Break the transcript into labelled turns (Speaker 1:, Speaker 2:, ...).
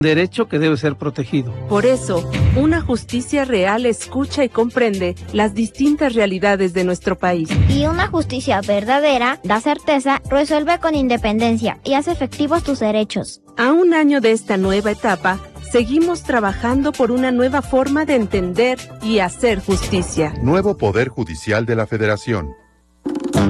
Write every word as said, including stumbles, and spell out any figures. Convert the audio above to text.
Speaker 1: Derecho que debe ser protegido.
Speaker 2: Por eso, una justicia real escucha y comprende las distintas realidades de nuestro país.
Speaker 3: Y una justicia verdadera da certeza, resuelve con independencia y hace efectivos tus derechos.
Speaker 2: A un año de esta nueva etapa, seguimos trabajando por una nueva forma de entender y hacer justicia.
Speaker 4: Nuevo Poder Judicial de la Federación.